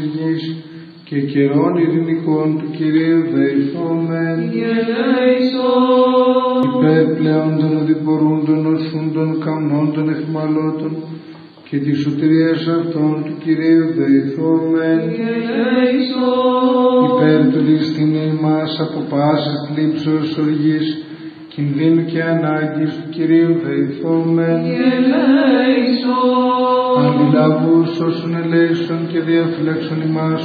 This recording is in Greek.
γης και καιρών ειρηνικών του Κυρίου δεηθόμεν. Υπέρ πλέον των οδηπορούντων, οσούντων, καμνών, εχμαλώτων και τη σωτηρίας αυτών του Κυρίου δεηθόμεν. Υπέρ του διστηνή μας από πάσης θλίψεως οργής, κινδύνου και ανάγκης του Κυρίου δεηθόμεν. Αντιλαβούς όσων ελέησον και διαφυλάξον ημάς